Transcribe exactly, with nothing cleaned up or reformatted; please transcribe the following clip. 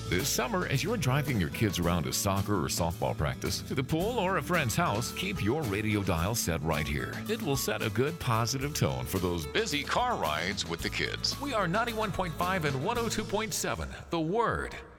This summer, as you're driving your kids around to soccer or softball practice, to the pool, or a friend's house, keep your radio dial set right here. It will set a good positive tone for those busy car rides with the kids. We are ninety-one point five and one oh two point seven, The Word.